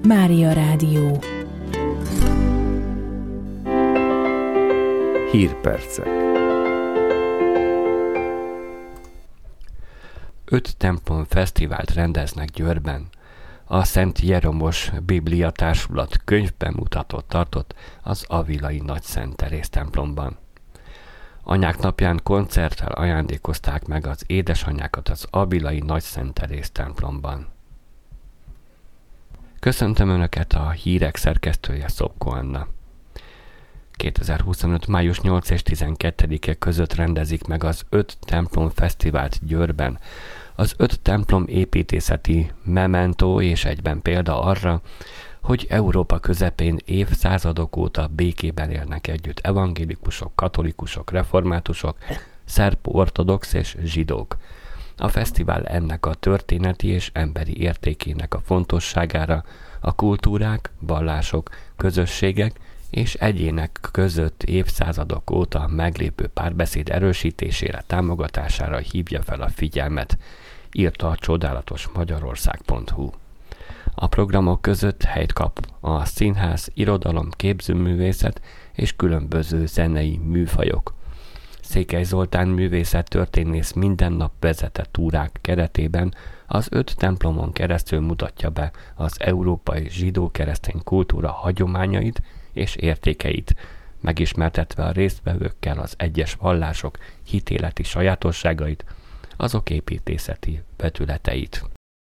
Mária Rádió. Hírpercek. 5 templom fesztivált rendeznek Győrben. A Szent Jeromos Biblia Társulat könyvbemutatót tartott az avilai Nagy Szent Teréz templomban. Anyák napján koncerttel ajándékozták meg az édesanyákat az avilai Nagy Szent Teréz templomban. Köszöntöm Önöket, a hírek szerkesztője Szopko Anna. 2025. május 8 és 12-e között rendezik meg az 5 templom fesztivált Győrben. Az 5 templom építészeti mementó és egyben példa arra, hogy Európa közepén évszázadok óta békében élnek együtt evangélikusok, katolikusok, reformátusok, szerb-ortodox és zsidók. A fesztivál ennek a történeti és emberi értékének a fontosságára, a kultúrák, vallások, közösségek és egyének között évszázadok óta meglépő párbeszéd erősítésére, támogatására hívja fel a figyelmet, írta a csodálatos Magyarország.hu. A programok között helyt kap a színház, irodalom, képzőművészet és különböző zenei műfajok. Székely Zoltán művészettörténész minden nap vezetett túrák keretében az 5 templomon keresztül mutatja be az európai zsidó-keresztény kultúra hagyományait és értékeit, megismertetve a résztvevőkkel az egyes vallások hitéleti sajátosságait, azok építészeti vetületeit.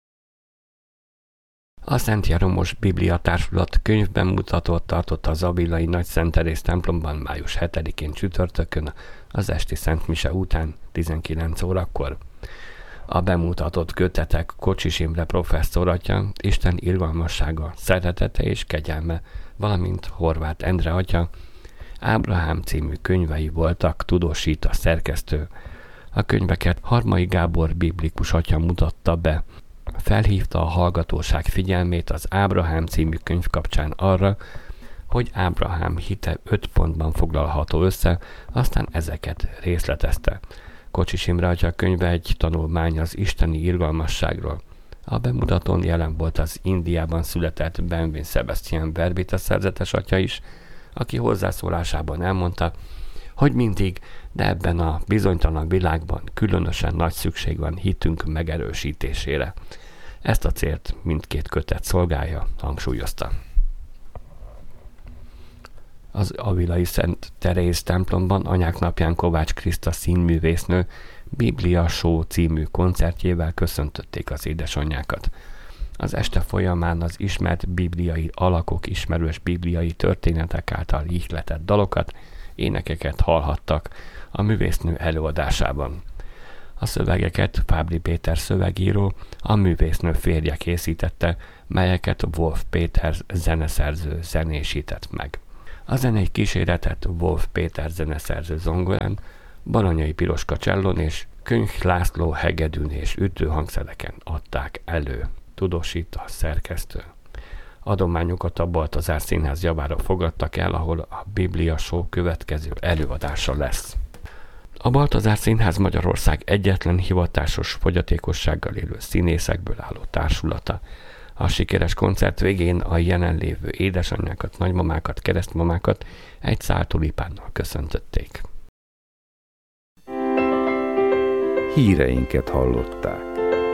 A Szent Jeromos Biblia Társulat könyvbemutatót tartott az avilai Nagy Szent Teréz templomban május 7-én csütörtökön az esti Szent Mise után 19 órakor. A bemutatott kötetek Kocsis Imre professzor atya, Isten irgalmassága, szeretete és kegyelme, valamint Horváth Endre atya, Ábrahám című könyvei voltak, tudósít a szerkesztő. A könyveket Harmai Gábor biblikus atya mutatta be. Felhívta a hallgatóság figyelmét az Ábrahám című könyv kapcsán arra, hogy Ábrahám hite 5 pontban foglalható össze, aztán ezeket részletezte. Kocsis Imre atya könyve egy tanulmány az isteni irgalmasságról. A bemutatón jelen volt az Indiában született Benvin Sebastian Verbita szerzetes atya is, aki hozzászólásában elmondta, hogy mindig, de ebben a bizonytalan világban különösen nagy szükség van hitünk megerősítésére. Ezt a célt mindkét kötet szolgálja, hangsúlyozta. Az avilai Szent Teréz templomban Anyák napján Kovács Kriszta színművésznő Biblia Show című koncertjével köszöntötték az édesanyákat. Az este folyamán az ismert bibliai alakok, ismerős bibliai történetek által ihletett dalokat, énekeket hallhattak a művésznő előadásában. A szövegeket Fábri Péter szövegíró, a művésznő férje készítette, melyeket Wolf Péter zeneszerző zenésített meg. A zenei kíséretet Wolf Péter zeneszerző zongorán, Baranyai Piroska csellón és Könyv László hegedűn és ütőhangszereken adták elő, tudósít a szerkesztő. Adományokat a Baltazár Színház javára fogadtak el, ahol a Biblia Show következő előadása lesz. A Baltazár Színház Magyarország egyetlen hivatásos fogyatékossággal élő színészekből álló társulata. A sikeres koncert végén a jelenlévő édesanyákat, nagymamákat, keresztmamákat egy szál tulipánnal köszöntötték. Híreinket hallották.